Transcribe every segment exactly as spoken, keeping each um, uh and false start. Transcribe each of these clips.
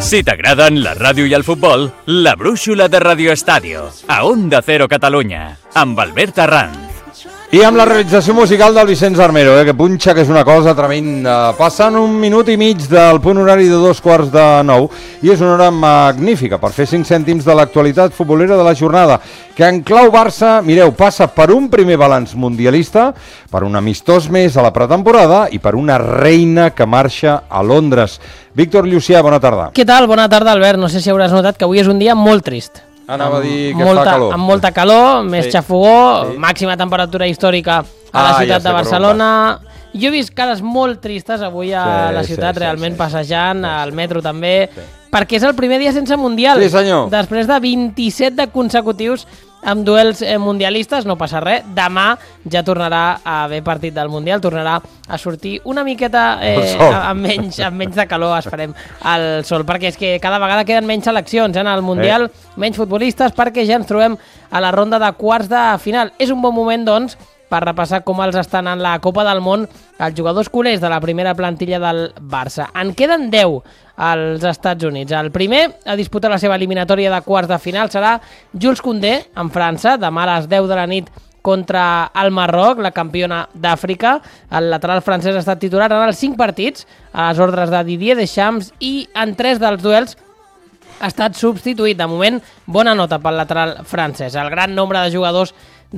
Si t'agraden la ràdio i el futbol, la brúixola de Radio Estadio, a Onda Cero Catalunya, amb Albert Arranz. I amb la realització musical del Vicenç Armero, eh, que punxa, que és una cosa tremenda. Passant un minut i mig del punt horari de dos quarts de nou, i és una hora magnífica per fer cinc cèntims de l'actualitat futbolera de la jornada, que en clau Barça, mireu, passa per un primer balanç mundialista, per un amistós més a la pretemporada i per una reina que marxa a Londres. Víctor Llucià, bona tarda. Què tal? Bona tarda, Albert. No sé si hauràs notat que avui és un dia molt trist. Anava a dir que molta, fa calor. Amb molta calor, més Sí. xafogó, Sí. màxima temperatura històrica a la Ah, ciutat ja sé de per on Barcelona. Jo he vist cares molt tristes avui a Sí, la ciutat, sí, sí, realment sí. passejant, Sí, sí. al metro també, Sí. perquè és el primer dia sense Mundial. Sí, senyor. Després de vint-i-set de consecutius amb duels eh, mundialistes, no passa res. Demà ja tornarà a haver partit del Mundial, tornarà a sortir una miqueta El eh, sol. amb, menys, amb menys de calor, esperem, al sol, perquè és que cada vegada queden menys seleccions eh, en el Mundial, eh. menys futbolistes, perquè ja ens trobem a la ronda de quarts de final. És un bon moment, doncs, per repassar com els estan en la Copa del Món els jugadors culers de la primera plantilla del Barça. En queden deu als Estats Units. El primer a disputar la seva eliminatòria de quarts de final serà Jules Koundé, en França, demà a les deu de la nit contra el Marroc, la campiona d'Àfrica. El lateral francès ha estat titular en els cinc partits, a les ordres de Didier Deschamps, i en tres dels duels ha estat substituït. De moment, bona nota pel lateral francès. El gran nombre de jugadors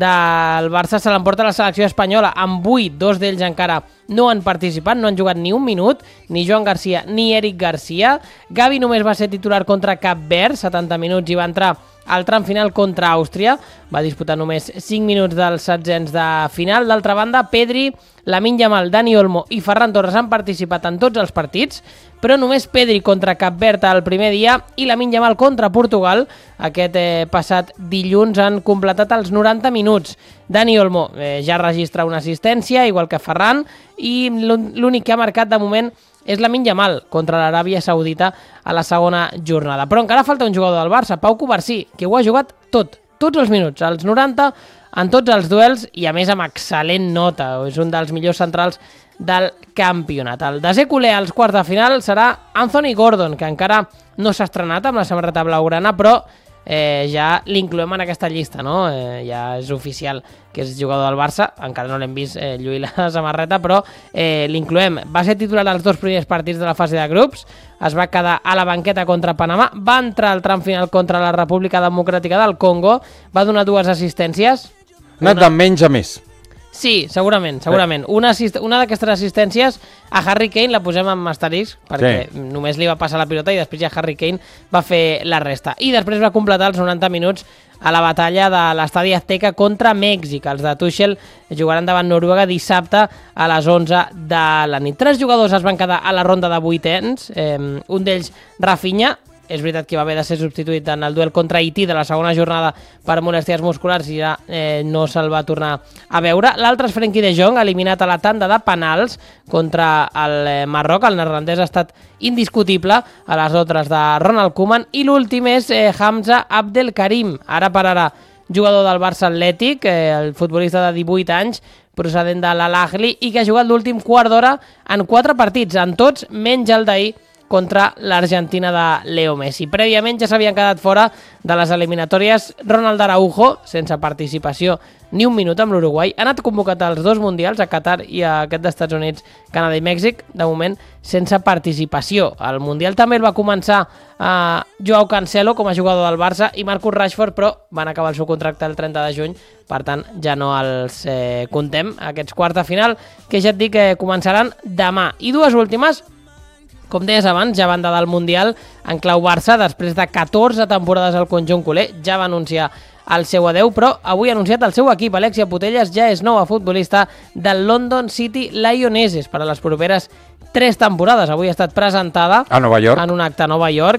del Barça se l'emporta la selecció espanyola amb vuit, dos d'ells encara no han participat, no han jugat ni un minut, ni Joan Garcia ni Eric Garcia. Gavi només va ser titular contra Cap Verd, setanta minuts, i va entrar al tram final contra Àustria, va disputar només cinc minuts dels setzents de final. D'altra banda, Pedri, Lamine Yamal, Dani Olmo i Ferran Torres han participat en tots els partits, però només Pedri contra Cap Verd el primer dia i Lamine Yamal contra Portugal aquest eh, passat dilluns han completat els noranta minuts. Dani Olmo eh, ja registra una assistència, igual que Ferran, i l'únic que ha marcat de moment és Lamine Yamal contra l'Aràbia Saudita a la segona jornada. Però encara falta un jugador del Barça, Pau Covarsí, que ho ha jugat tot, tots els minuts, als noranta, en tots els duels, i a més amb excel·lent nota. És un dels millors centrals del campionat. El desè culer als quarts de final serà Anthony Gordon, que encara no s'ha estrenat amb la samarreta blaugrana, però eh, ja l'incloem en aquesta llista, no? Eh, ja és oficial que és jugador del Barça, encara no l'hem vist eh, lluir la samarreta, però eh, l'incloem. Va ser titular als dos primers partits de la fase de grups, es va quedar a la banqueta contra Panamà, va entrar al tram final contra la República Democràtica del Congo, va donar dues assistències. Anat de menys a més. Sí, segurament, segurament. Una, assist una d'aquestes assistències a Harry Kane la posem amb asterisc, perquè sí. només li va passar la pilota i després ja Harry Kane va fer la resta. I després va completar els noranta minuts a la batalla de l'Estadi Azteca contra Mèxic. Els de Tuchel jugaran davant Noruega dissabte a les onze de la nit. Tres jugadors es van quedar a la ronda de vuitens, eh, un d'ells Rafinha. És veritat que va haver de ser substituït en el duel contra Haití de la segona jornada per molèsties musculars i ja eh, no se'l va tornar a veure. L'altre és Frenkie de Jong, eliminat a la tanda de penals contra el eh, Marroc. El neerlandès ha estat indiscutible a les ordres de Ronald Koeman. I l'últim és eh, Hamza Abdelkarim, ara per ara jugador del Barça Atlètic, eh, el futbolista de divuit anys, procedent de l'Al-Ahly, i que ha jugat l'últim quart d'hora en quatre partits, en tots menys el d'ahir contra l'Argentina de Leo Messi. Prèviament ja s'havien quedat fora de les eliminatòries Ronald Araujo, sense participació ni un minut amb l'Uruguai. Ha anat convocat als dos mundials, a Qatar i a aquest dels Estats Units, Canadà i Mèxic, de moment sense participació. El mundial també el va començar a Joao Cancelo com a jugador del Barça i Marcus Rashford, però van acabar el seu contracte el trenta de juny, per tant ja no els eh, contem, aquests quarts de final, que ja et dic que començaran demà. I dues últimes, com deies abans, ja banda del Mundial en clau Barça, després de catorze temporades al conjunt culer, ja va anunciar el seu adeu, però avui ha anunciat el seu equip. Alexia Putellas ja és nova futbolista del London City Lionesses per a les properes tres temporades. Avui ha estat presentada a Nova York, en un acte a Nova York,